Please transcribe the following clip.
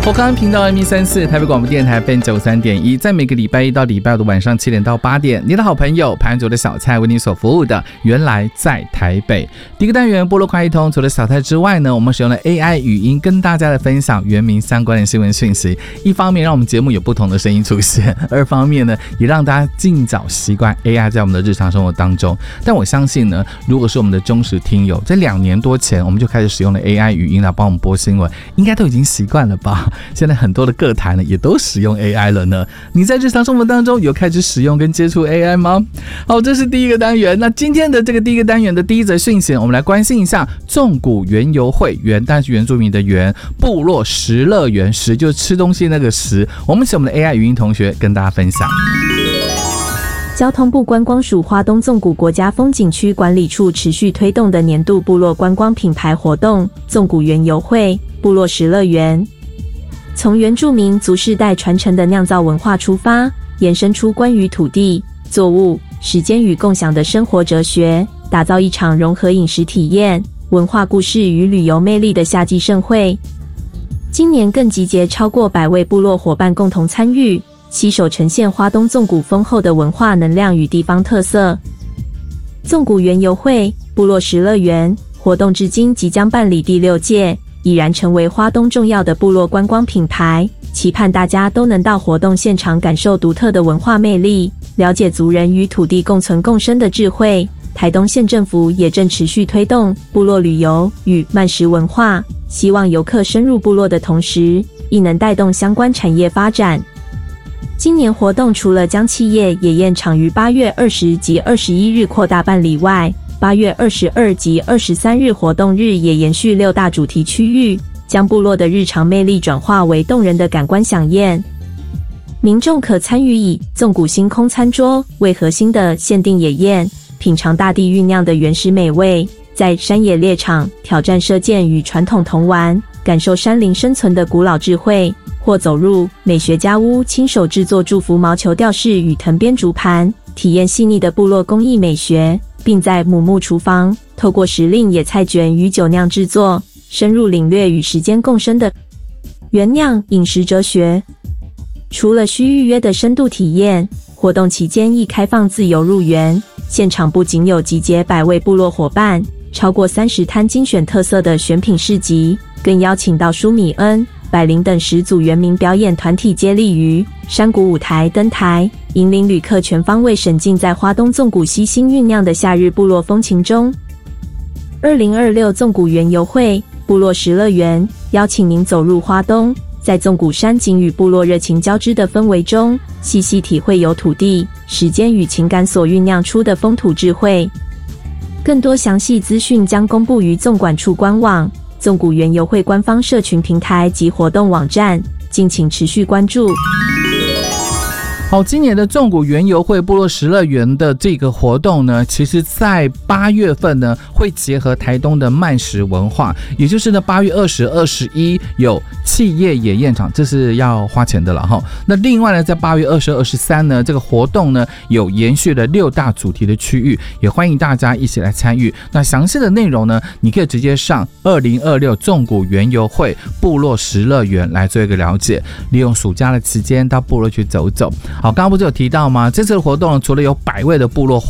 活康频道 M134 台北广播电台 FM93.1，在每个礼拜一到礼拜五的晚上7点到8点，你的好朋友潘卓的小菜为你所服务的原来在台北。第一个单元部落快一通，除了小菜之外呢，我们使用了 AI 语音跟大家来分享原民相关的新闻讯息。一方面让我们节目有不同的声音出现，二方面呢也让大家尽早习惯 AI 在我们的日常生活当中。但我相信呢，如果是我们的忠实听友，在2年多前我们就开始使用了 AI 语音来帮我们播新闻，应该都已经习惯了吧？现在很多的各台呢也都使用 AI 了呢。你在日常生活当中有开始使用跟接触 AI 吗？好，这是第一个单元。那今天的这个第一个单元的第一则讯息，我们来关心一下纵谷园游会，园当然是原住民的园，部落食乐园，食就是吃东西那个食。我们请我们的 AI 语音同学跟大家分享。 交通部观光署花东纵谷国家风景区管理处持续推动的年度部落观光品牌活动纵谷园游会部落食乐园，从原住民族世代传承的酿造文化出发，延伸出关于土地、作物、时间与共享的生活哲学，打造一场融合饮食体验、文化故事与旅游魅力的夏季盛会。今年更集结超过100位部落伙伴共同参与，携手呈现花东纵谷丰厚的文化能量与地方特色。纵谷园游会部落食乐园活动至今即将办理第6届，已然成为花东重要的部落观光品牌，期盼大家都能到活动现场感受独特的文化魅力，了解族人与土地共存共生的智慧。台东县政府也正持续推动部落旅游与慢食文化，希望游客深入部落的同时，亦能带动相关产业发展。今年活动除了将企业野宴场于8月20及21日扩大办理外，8月22及23日活动日也延续6大主题区域，将部落的日常魅力转化为动人的感官飨宴。民众可参与以纵谷星空餐桌为核心的限定野宴，品尝大地酝酿的原始美味，在山野猎场挑战射箭与传统童玩，感受山林生存的古老智慧，或走入美学家屋亲手制作祝福毛球吊饰与藤编竹盘，体验细腻的部落工艺美学，并在母木厨房透过时令野菜卷与酒酿制作，深入领略与时间共生的原酿饮食哲学。除了需预约的深度体验，活动期间亦开放自由入园，现场不仅有集结100位部落伙伴，超过30摊精选特色的选品市集，更邀请到舒米恩、百灵等10组原民表演团体接力于山谷舞台登台，引领旅客全方位沉浸在花东纵谷悉心酝酿的夏日部落风情中。2026纵谷园游会部落食乐园邀请您走入花东，在纵谷山景与部落热情交织的氛围中，细细体会由土地、时间与情感所酝酿出的风土智慧。更多详细资讯将公布于纵管处官网、纵谷园游会官方社群平台及活动网站，敬请持续关注。 好，今年的纵谷园游会部落食乐园的这个活动呢，其实在8月份呢会结合台东的慢食文化，也就是呢8月20、21有企业野宴场，这是要花钱的了哈。那另外呢，在8月20、23呢，这个活动呢有延续了6大主题的区域，也欢迎大家一起来参与。那详细的内容呢，你可以直接上2026纵谷园游会部落食乐园来做一个了解，利用暑假的期间到部落去走走。好，刚刚不是有提到吗？这次的活动除了有100位的部落